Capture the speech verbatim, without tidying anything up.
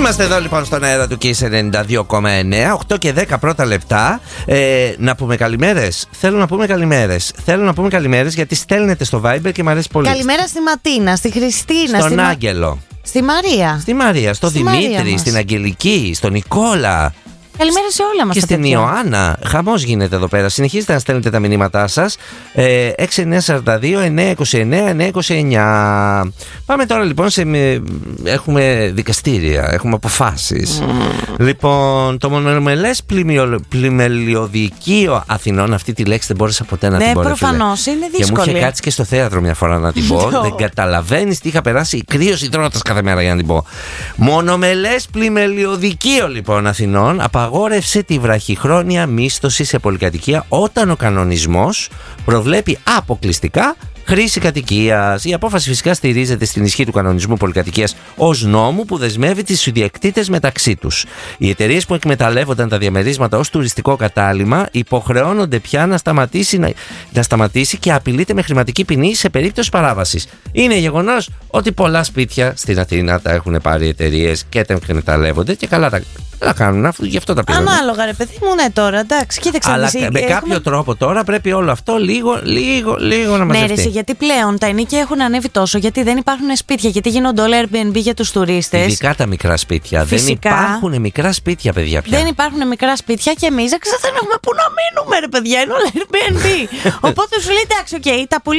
Είμαστε εδώ λοιπόν στον αέρα του Kiss ενενήντα δύο κόμμα εννέα, οκτώ και δέκα πρώτα λεπτά. Ε, να πούμε καλημέρες. Θέλω να πούμε καλημέρες. Θέλω να πούμε καλημέρες γιατί στέλνετε στο Viber και μου αρέσει πολύ. Καλημέρα στη Ματίνα, στη Χριστίνα, στον στη Άγγελο. Μα... Στη Μαρία. Στη Μαρία, στο στη Δημήτρη, Μαρία στην Αγγελική, στον Νικόλα. Καλημέρα σε όλα μας. Και στην Ιωάννα. Χαμός γίνεται εδώ πέρα. Συνεχίζετε να στέλνετε τα μηνύματά σας. Ε, έξι εννιά τέσσερα δύο εννιά είκοσι εννέα εννιά είκοσι εννιά. Πάμε τώρα λοιπόν σε. Έχουμε δικαστήρια, έχουμε αποφάσεις. Mm. Λοιπόν, το μονομελές πλημελιωδικείο Αθηνών, αυτή τη λέξη δεν μπόρεσα ποτέ να ναι, την πω. Ναι, προφανώς είναι δύσκολη. Και μου είχε κάτσει και στο θέατρο μια φορά να την πω. Δεν καταλαβαίνεις τι είχα περάσει κρύος υδρότας κάθε μέρα για να την πω. Μονομελές πλημελιωδικείο λοιπόν Αθηνών απαγόρευσε τη βραχυχρόνια μίσθωση σε πολυκατοικία όταν ο κανονισμός προβλέπει αποκλειστικά χρήση κατοικίας. Η απόφαση φυσικά στηρίζεται στην ισχύ του κανονισμού πολυκατοικίας ως νόμου που δεσμεύει τις ιδιοκτήτες μεταξύ τους. Οι εταιρείες που εκμεταλλεύονταν τα διαμερίσματα ως τουριστικό κατάλημα υποχρεώνονται πια να σταματήσει, να, να σταματήσει και απειλείται με χρηματική ποινή σε περίπτωση παράβασης. Είναι γεγονός ότι πολλά σπίτια στην Αθήνα τα έχουν πάρει εταιρείες και τα εκμεταλλεύονται και καλά τα να κάνουν, γι' αυτό τα πήραν. Ανάλογα, ρε παιδί μου, ναι, τώρα εντάξει, κοίταξε. Αλλά εσύ, με έχουμε... κάποιο τρόπο τώρα πρέπει όλο αυτό λίγο, λίγο, λίγο να μαζευτεί. Ναι, ρε, γιατί πλέον τα ενοίκια έχουν ανέβει τόσο, γιατί δεν υπάρχουν σπίτια, γιατί γίνονται όλα Airbnb για τους τουρίστες. Ειδικά τα μικρά σπίτια. Φυσικά, δεν υπάρχουν μικρά σπίτια, παιδιά πια. Δεν υπάρχουν μικρά σπίτια και εμείς δεν έχουμε πού να μείνουμε, ρε παιδιά. Είναι όλα Airbnb. Οπότε σου λέει εντάξει, οκ, okay, τα πολύ